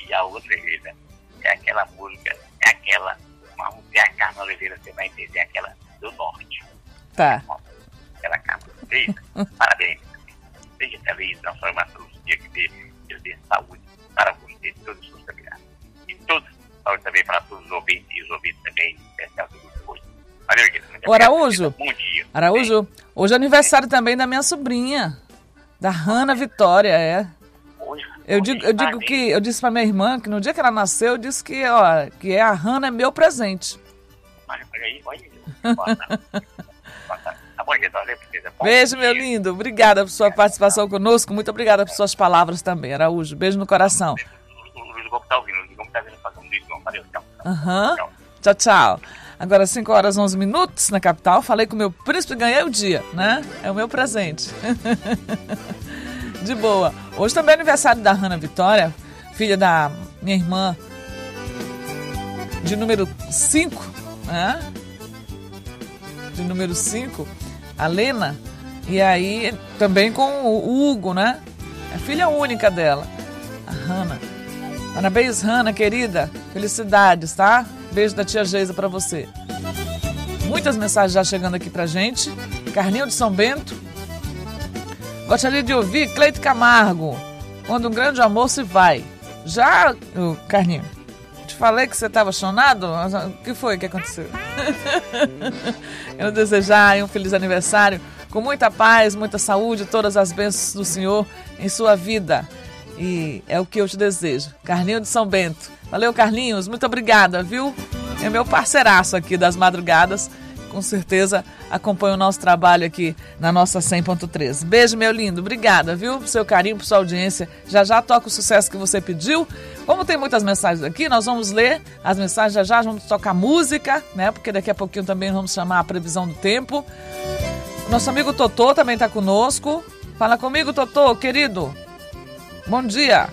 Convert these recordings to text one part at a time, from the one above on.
E a outra, Geisa, é aquela música, uma música, a Carmen Oliveira, você vai entender, aquela do Norte. Tá. Aquela Carmen. Geisa, parabéns. Seja feliz, transformar todos os dias que Deus dê saúde para você, todos os seus familiares. E todos, saúde também para todos os ouvintes, e os ouvintes também, especial do grupo hoje. Valeu, Geisa. Ô, Araújo, Bom dia. Araújo, hoje é aniversário também da minha sobrinha, da Hanna Vitória, Eu disse pra minha irmã que no dia que ela nasceu, eu disse que a Hanna é meu presente. Olha aí. Tá bom, Geisa, valeu, princesa. Beijo, meu lindo. Obrigada por sua participação conosco. Muito obrigada por suas palavras também, Araújo. Beijo no coração. O Luiz Gomes tá ouvindo. O Luiz Gomes tá vindo fazer um vídeo. Valeu, tchau. Tchau. Agora 5h11 na capital. Falei com o meu príncipe, ganhei o dia, né? É o meu presente. De boa. Hoje também é aniversário da Hanna Vitória, filha da minha irmã de número 5, né? De número 5, a Lena. E aí também com o Hugo, né? É filha única dela, a Hanna. Parabéns, Hanna, querida. Felicidades, tá? Beijo da tia Geisa pra você. Muitas mensagens já chegando aqui pra gente. Carlinho de São Bento. Gostaria de ouvir Cleito Camargo, Quando um Grande Amor Se Vai. Já, Carlinho, te falei que você estava chonado? O que foi que aconteceu? Eu desejar um feliz aniversário com muita paz, muita saúde, todas as bênçãos do Senhor em sua vida. E é o que eu te desejo. Carlinho de São Bento. Valeu, Carlinhos. Muito obrigada, viu? É meu parceiraço aqui das madrugadas. Com certeza acompanha o nosso trabalho aqui na nossa 100.3. Beijo, meu lindo. Obrigada, viu? Por seu carinho, por sua audiência. Já toca o sucesso que você pediu. Como tem muitas mensagens aqui, nós vamos ler as mensagens já. Vamos tocar música, né? Porque daqui a pouquinho também vamos chamar a previsão do tempo. Nosso amigo Totô também está conosco. Fala comigo, Totô, querido. Bom dia.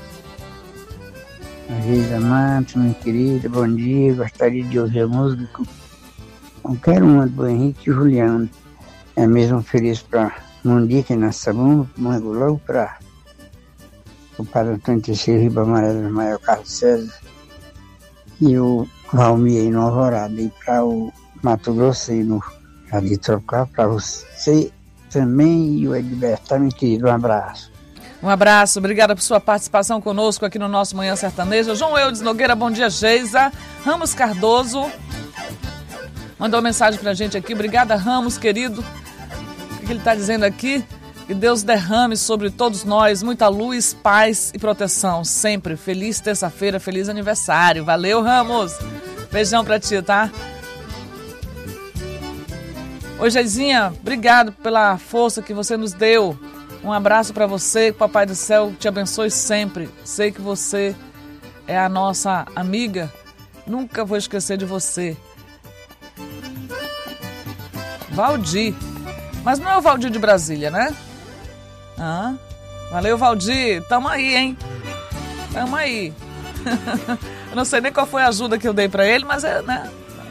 Geisa Matos, minha querida, bom dia. Gostaria de ouvir a música com qualquer uma do Henrique e Juliano. É mesmo feliz para Mundica na Sabão, logo para o Padre Antônio Teixeira, Ribamar do Maior Carlos César e o Valmir aí no Alvorada. E para o Mato Grosso aí no Jardim Tropical, para você também e o Edberto, tá, meu querido? Um abraço. Um abraço, obrigada por sua participação conosco aqui no nosso Manhã Sertaneja. João Eudes Nogueira, bom dia, Geisa. Ramos Cardoso mandou mensagem pra gente aqui. Obrigada, Ramos, querido. O que ele tá dizendo aqui? Que Deus derrame sobre todos nós muita luz, paz e proteção. Sempre. Feliz terça-feira, feliz aniversário. Valeu, Ramos. Beijão pra ti, tá? Oi, Geizinha, obrigado pela força que você nos deu. Um abraço para você, que o Papai do Céu te abençoe sempre. Sei que você é a nossa amiga. Nunca vou esquecer de você. Valdir. Mas não é o Valdir de Brasília, né? Valeu, Valdir. Tamo aí, hein? Tamo aí. Eu não sei nem qual foi a ajuda que eu dei para ele, mas né?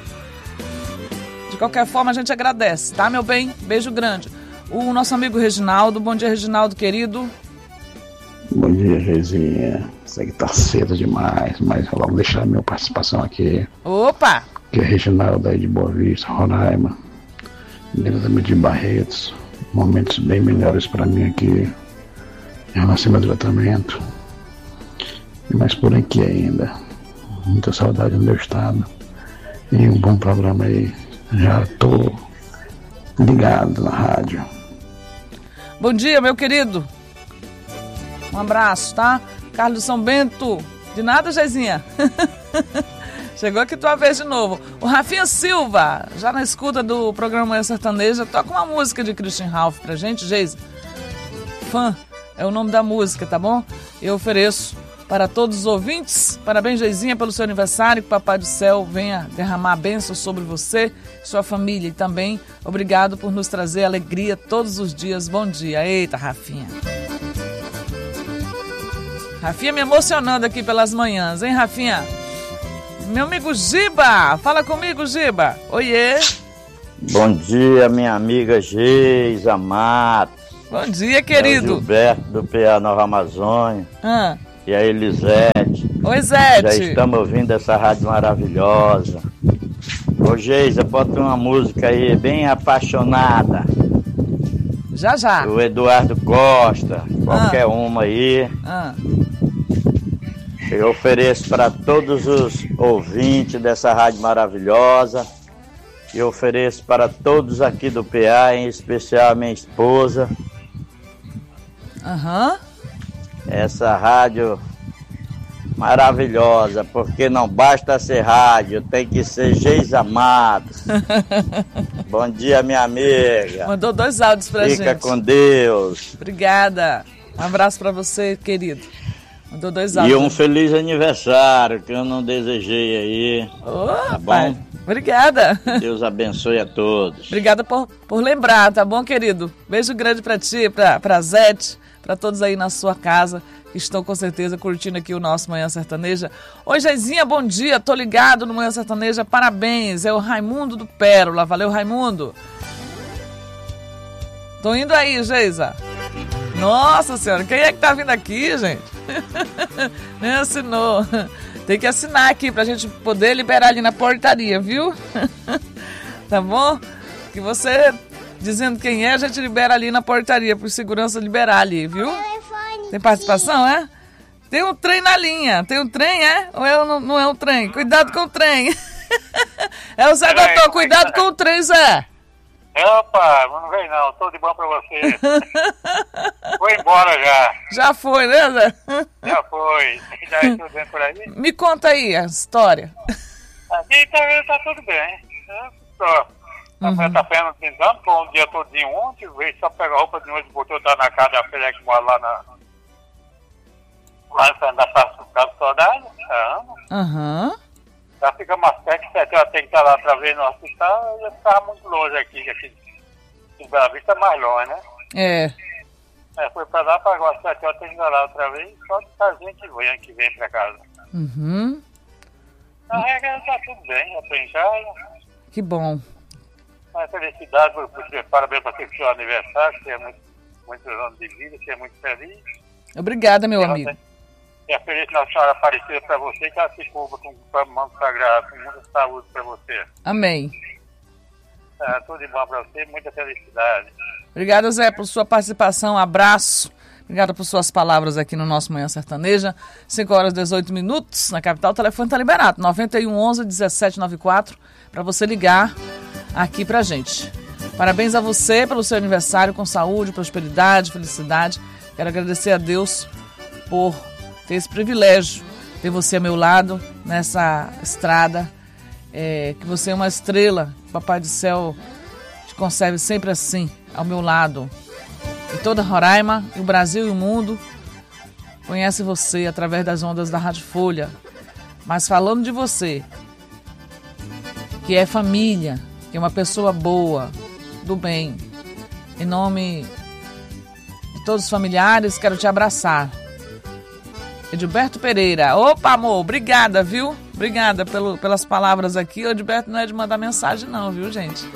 De qualquer forma, a gente agradece, tá, meu bem? Beijo grande. O nosso amigo Reginaldo. Bom dia, Reginaldo, querido. Bom dia, Geizinha. Sei que tá cedo demais, mas vamos deixar a minha participação aqui. Opa! Que é Reginaldo aí de Boa Vista, Roraima. Dentro de Barretos. Momentos bem melhores para mim aqui em relação ao tratamento. Mas por aqui ainda. Muita saudade do meu estado. E um bom programa aí. Já tô ligado na rádio. Bom dia, meu querido. Um abraço, tá? Carlos São Bento. De nada, Geizinha. Chegou aqui tua vez de novo. O Rafinha Silva, já na escuta do programa Manhã Sertaneja, toca uma música de Christian Ralph pra gente, Geisa. Fã é o nome da música, tá bom? Eu ofereço para todos os ouvintes. Parabéns, Geizinha, pelo seu aniversário. Que o Papai do Céu venha derramar bênçãos sobre você, sua família. E também obrigado por nos trazer alegria todos os dias. Bom dia. Eita, Rafinha. Rafinha me emocionando aqui pelas manhãs, hein, Rafinha? Meu amigo Giba. Fala comigo, Giba. Oiê. Bom dia, minha amiga Geisa Matos. Bom dia, querido. É o Gilberto do PA Nova Amazônia. e a Elisete. Oi, Zete. Já estamos ouvindo essa rádio maravilhosa. Ô, Geisa, bota uma música aí bem apaixonada. Já. O Eduardo Costa, qualquer uma aí. Eu ofereço para todos os ouvintes dessa rádio maravilhosa. E ofereço para todos aqui do PA, em especial a minha esposa. Essa rádio maravilhosa, porque não basta ser rádio, tem que ser Geisa Matos. Bom dia, minha amiga. Mandou 2 áudios pra gente. Fica com Deus. Obrigada. Um abraço pra você, querido. Mandou 2 áudios. E um feliz aniversário, que eu não desejei aí. Tá bom? Pai. Obrigada. Deus abençoe a todos. Obrigada por lembrar, tá bom, querido? Beijo grande pra ti, pra Zete, pra todos aí na sua casa, que estão com certeza curtindo aqui o nosso Manhã Sertaneja. Oi, Geizinha, bom dia, tô ligado no Manhã Sertaneja, parabéns, é o Raimundo do Pérola, valeu, Raimundo. Tô indo aí, Geisa. Nossa senhora, quem é que tá vindo aqui, gente? Nem assinou. Tem que assinar aqui pra gente poder liberar ali na portaria, viu? Tá bom? Que você, dizendo quem é, a gente libera ali na portaria, por segurança liberar ali, viu? Tem participação, é? Tem um trem na linha. Tem um trem, é? Ou não é um trem? Cuidado com o trem. É o Zé Doutor, cuidado com o trem, Zé. Opa, não vem não, tô de bom pra você. Foi embora já. Já foi, né, Zé? Já foi. Já estou dentro por aí. Me conta aí a história. Aqui tá tudo bem. Tá pegando tentando, foi um dia todinho ontem, veio só pegar roupa de noite, botou na casa da filha que mora lá na Praça do Cabo Saudade, Já fica mais perto, 7 horas tem que estar lá outra vez no hospital, já ficava muito longe aqui de Bela Vista é mais longe, né? Foi pra lá, para agora 7 horas tem que estar lá outra vez, só de casinha que vem pra casa. Na regra tá tudo bem, já tô em casa. Que bom. Mas felicidade, parabéns para você, seu aniversário, que é muitos anos de vida, que é muito feliz. Obrigada, meu amigo. E a feliz Nossa Senhora Aparecida para você, que ela se cubra com o manto sagrado, com muita saúde para você. Amém. Tudo de bom para você, muita felicidade. Obrigada, Zé, por sua participação, abraço. Obrigada por suas palavras aqui no nosso Manhã Sertaneja. 5 horas e 18 minutos, na capital, o telefone está liberado, 9111-1794, para você ligar aqui pra gente. Parabéns a você pelo seu aniversário, com saúde, prosperidade, felicidade. Quero agradecer a Deus por ter esse privilégio, ter você ao meu lado nessa estrada, que você é uma estrela, Papai do Céu te conserve sempre assim, ao meu lado. E toda Roraima, e o Brasil e o mundo conhece você através das ondas da Rádio Folha. Mas falando de você, que é família, que é uma pessoa boa, do bem, em nome de todos os familiares, quero te abraçar. Edilberto Pereira. Opa, amor, obrigada, viu? Obrigada pelas palavras aqui. O Edilberto não é de mandar mensagem não, viu, gente?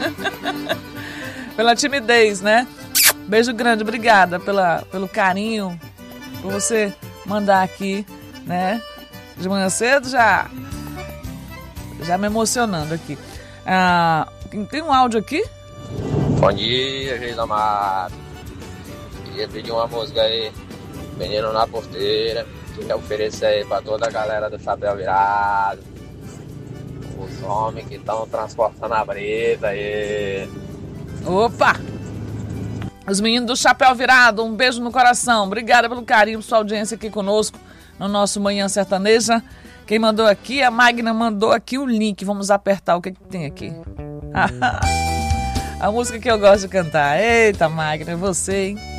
Pela timidez, né? Beijo grande, obrigada pelo carinho, por você mandar aqui, né? De manhã cedo já me emocionando aqui. Tem um áudio aqui? Bom dia, Geisa Matos. Queria pedir uma música aí, Menino na Porteira. Queria oferecer aí pra toda a galera do Chapéu Virado, os homens que estão transportando a brisa aí. Opa! Os meninos do Chapéu Virado, um beijo no coração. Obrigada pelo carinho, sua audiência aqui conosco no nosso Manhã Sertaneja. Quem mandou aqui, a Magna mandou aqui o link. Vamos apertar o que tem aqui. A música que eu gosto de cantar. Eita, Magna, é você, hein?